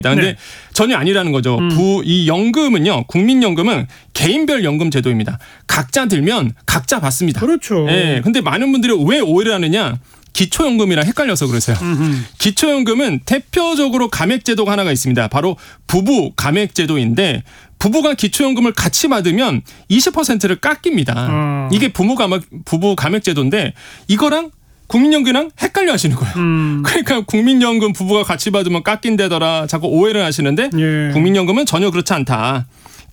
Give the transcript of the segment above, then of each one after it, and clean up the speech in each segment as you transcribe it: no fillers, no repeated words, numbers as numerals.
근데 네. 전혀 아니라는 거죠. 이 연금은요, 국민연금은 개인별 연금 제도입니다. 각자 들면 각자 받습니다. 그렇죠. 예. 근데 많은 분들이 왜 오해를 하느냐? 기초연금이랑 헷갈려서 그러세요. 기초연금은 대표적으로 감액제도가 하나가 있습니다. 바로 부부 감액제도인데 부부가 기초연금을 같이 받으면 20%를 깎입니다. 이게 부부 감액제도인데 이거랑 국민연금이랑 헷갈려 하시는 거예요. 그러니까 국민연금 부부가 같이 받으면 깎인다더라 자꾸 오해를 하시는데 예. 국민연금은 전혀 그렇지 않다.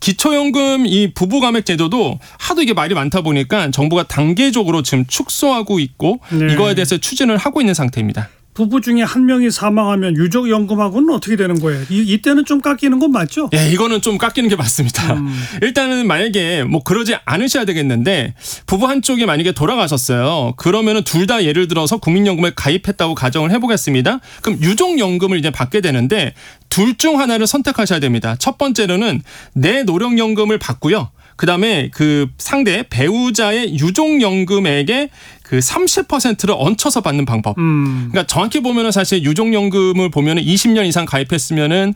기초연금 이 부부 감액 제도도 하도 이게 말이 많다 보니까 정부가 단계적으로 지금 축소하고 있고 네. 이거에 대해서 추진을 하고 있는 상태입니다. 부부 중에 한 명이 사망하면 유족연금하고는 어떻게 되는 거예요? 이때는 좀 깎이는 건 맞죠? 예, 이거는 좀 깎이는 게 맞습니다. 일단은 만약에 뭐 그러지 않으셔야 되겠는데 부부 한쪽이 만약에 돌아가셨어요. 그러면은 둘 다 예를 들어서 국민연금에 가입했다고 가정을 해보겠습니다. 그럼 유족연금을 이제 받게 되는데 둘 중 하나를 선택하셔야 됩니다. 첫 번째로는 내 노령연금을 받고요. 그다음에 그 상대 배우자의 유족연금액에 그 30%를 얹혀서 받는 방법. 그러니까 정확히 보면은 사실 유족연금을 보면은 20년 이상 가입했으면은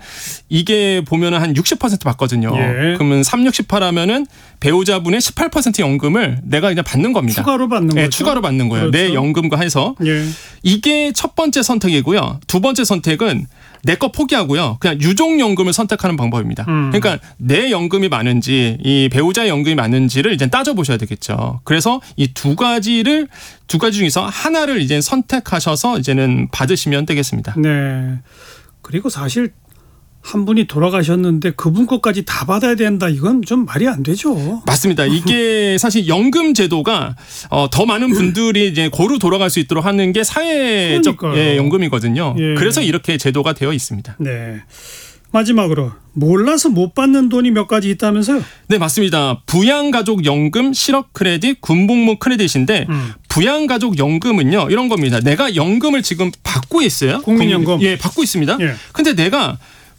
이게 보면은 한 60% 받거든요. 예. 그러면 368 하면은 배우자분의 18% 연금을 내가 그냥 받는 겁니다. 추가로 받는 네, 거죠? 추가로 받는 거예요. 그렇죠. 내 연금과 해서. 예. 이게 첫 번째 선택이고요. 두 번째 선택은 내 거 포기하고요. 그냥 유족연금을 선택하는 방법입니다. 그러니까 내 연금이 많은지 이 배우자의 연금이 많은지를 이제 따져보셔야 되겠죠. 그래서 이 두 가지 중에서 하나를 이제 선택하셔서 이제는 받으시면 되겠습니다. 네. 그리고 사실 한 분이 돌아가셨는데 그분 것까지 다 받아야 된다. 이건 좀 말이 안 되죠. 맞습니다. 이게 사실 연금 제도가 더 많은 분들이 이제 고루 돌아갈 수 있도록 하는 게 사회적 연금이거든요. 예. 그래서 이렇게 제도가 되어 있습니다. 네. 마지막으로 몰라서 못 받는 돈이 몇 가지 있다면서요? 네, 맞습니다. 부양가족연금, 실업크레딧, 군복무 크레딧인데 부양가족연금은요 이런 겁니다. 내가 연금을 지금 받고 있어요. 국민연금. 예, 받고 있습니다. 예. 근데 내가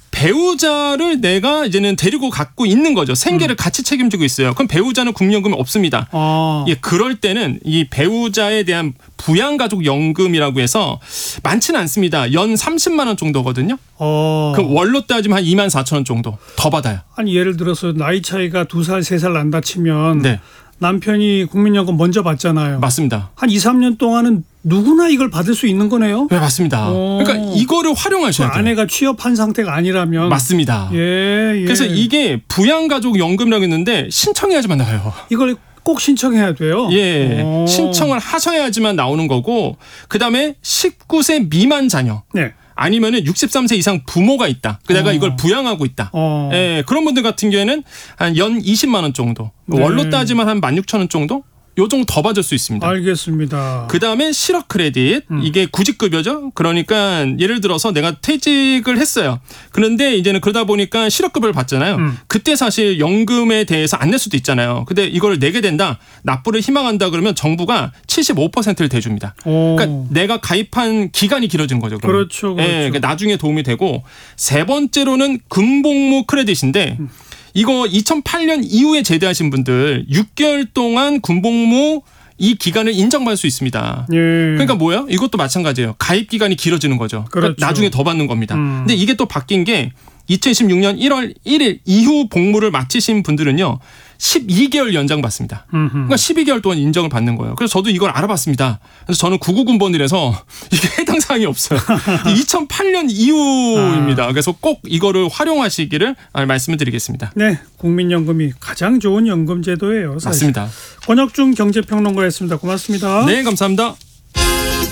배우자를 내가 이제는 데리고 갖고 있는 거죠. 생계를 같이 책임지고 있어요. 그럼 배우자는 국민연금이 없습니다. 예, 그럴 때는 이 배우자에 대한 부양가족연금이라고 해서 많지는 않습니다. 연 30만 원 정도거든요. 그럼 월로 따지면 한 2만 4천 원 정도 더 받아요. 아니 예를 들어서 나이 차이가 2살, 3살 난다 치면 네. 남편이 국민연금 먼저 받잖아요. 맞습니다. 한 2, 3년 동안은 누구나 이걸 받을 수 있는 거네요. 네, 맞습니다. 그러니까 이거를 활용하셔야 돼요. 아내가 취업한 상태가 아니라면. 맞습니다. 예. 그래서 이게 부양가족연금이라고 있는데 신청해야지만 나와요. 이걸 꼭 신청해야 돼요. 예, 신청을 하셔야지만 나오는 거고 그다음에 19세 미만 자녀. 네. 아니면은 63세 이상 부모가 있다. 내가 이걸 부양하고 있다. 예, 그런 분들 같은 경우에는 한 연 20만 원 정도. 네. 월로 따지면 한 16,000원 정도? 요 정도 더 받을 수 있습니다. 알겠습니다. 그다음에 실업 크레딧 이게 구직급여죠. 그러니까 예를 들어서 내가 퇴직을 했어요. 그런데 이제는 그러다 보니까 실업급여를 받잖아요. 그때 사실 연금에 대해서 안 낼 수도 있잖아요. 근데 이걸 내게 된다. 납부를 희망한다 그러면 정부가 75%를 대줍니다. 그러니까 내가 가입한 기간이 길어진 거죠. 그러면. 그렇죠. 그렇죠. 예, 그러니까 나중에 도움이 되고 세 번째로는 군복무 크레딧인데 이거 2008년 이후에 제대하신 분들 6개월 동안 군복무 이 기간을 인정받을 수 있습니다. 예. 그러니까 뭐예요? 이것도 마찬가지예요. 가입 기간이 길어지는 거죠. 그렇죠. 그러니까 나중에 더 받는 겁니다. 근데 이게 또 바뀐 게 2016년 1월 1일 이후 복무를 마치신 분들은요. 12개월 연장받습니다. 그러니까 12개월 동안 인정을 받는 거예요. 그래서 저도 이걸 알아봤습니다. 그래서 저는 99군번이라서 이게 해당 사항이 없어요. 2008년 이후입니다. 그래서 꼭 이거를 활용하시기를 말씀을 드리겠습니다. 네, 국민연금이 가장 좋은 연금 제도예요. 사실. 맞습니다. 권혁중 경제평론가였습니다. 고맙습니다. 네, 감사합니다.